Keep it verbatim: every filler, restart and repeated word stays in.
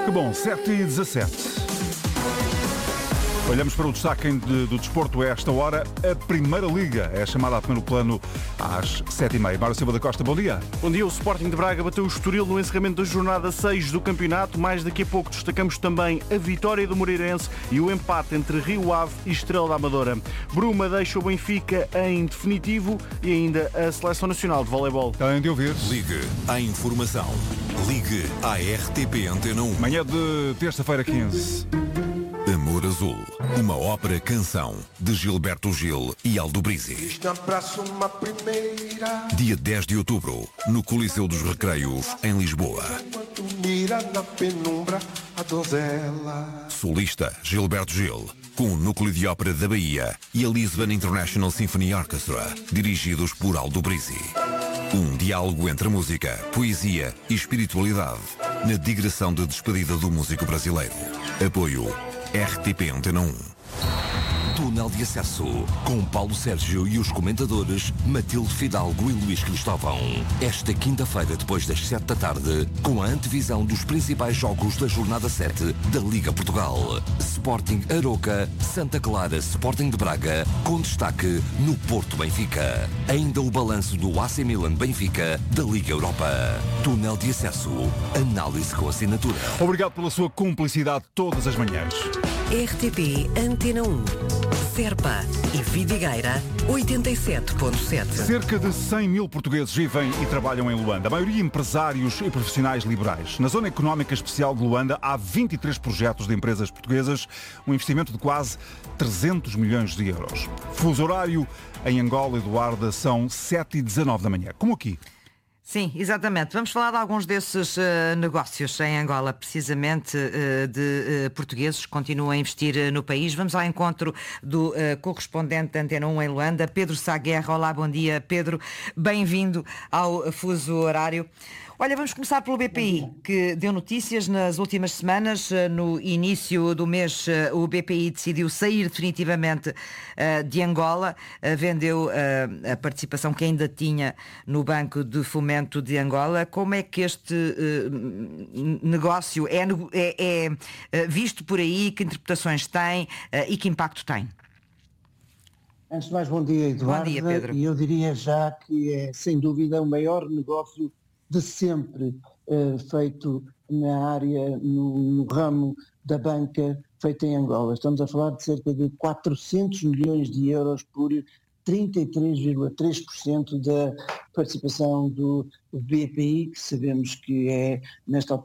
Que bom, sete e dezassete. Olhamos para o destaque de, do desporto a esta hora. A Primeira Liga é chamada a primeiro plano às sete e meia. Mário Silva da Costa, bom dia. Bom dia. O Sporting de Braga bateu o Estoril no encerramento da jornada seis do campeonato. Mais daqui a pouco destacamos também a vitória do Moreirense e o empate entre Rio Ave e Estrela da Amadora. Bruma deixa o Benfica em definitivo e ainda a Seleção Nacional de Voleibol. Além de ouvir. Ligue à informação. Ligue à R T P Antena um. Manhã de terça-feira quinze. Amor Azul, uma ópera-canção de Gilberto Gil e Aldo Brizzi. Dia dez de outubro, no Coliseu dos Recreios, em Lisboa. Solista Gilberto Gil, com o Núcleo de Ópera da Bahia e a Lisbon International Symphony Orchestra, dirigidos por Aldo Brizzi. Um diálogo entre música, poesia e espiritualidade, na digressão de despedida do músico brasileiro. Apoio R T P Antena um. Túnel de acesso com Paulo Sérgio e os comentadores Matilde Fidalgo e Luís Cristóvão. Esta quinta-feira, depois das sete da tarde, com a antevisão dos principais jogos da jornada sete da Liga Portugal. Sporting Aroca, Santa Clara, Sporting de Braga, com destaque no Porto Benfica. Ainda o balanço do A C Milan Benfica da Liga Europa. Túnel de acesso, análise com assinatura. Obrigado pela sua cumplicidade todas as manhãs. R T P Antena um. Serpa e Vidigueira, oitenta e sete ponto sete. Cerca de cem mil portugueses vivem e trabalham em Luanda, a maioria empresários e profissionais liberais. Na Zona Económica Especial de Luanda há vinte e três projetos de empresas portuguesas, um investimento de quase trezentos milhões de euros. Fuso horário em Angola, Eduarda, são sete e dezanove da manhã, como aqui. Sim, exatamente. Vamos falar de alguns desses uh, negócios em Angola, precisamente uh, de uh, portugueses que continuam a investir uh, no país. Vamos ao encontro do uh, correspondente da Antena um em Luanda, Pedro Sá Guerra. Olá, bom dia, Pedro. Bem-vindo ao Fuso Horário. Olha, vamos começar pelo B P I, que deu notícias nas últimas semanas. No início do mês, o B P I decidiu sair definitivamente de Angola, vendeu a participação que ainda tinha no Banco de Fomento de Angola. Como é que este negócio é, é, é visto por aí? Que interpretações tem e que impacto tem? Antes de mais, bom dia, Eduardo. Bom dia, Pedro. E eu diria já que é, sem dúvida, o maior negócio de sempre eh, feito na área, no, no ramo da banca feita em Angola. Estamos a falar de cerca de quatrocentos milhões de euros por trinta e três vírgula três por cento da participação do B P I, que sabemos que é, nesta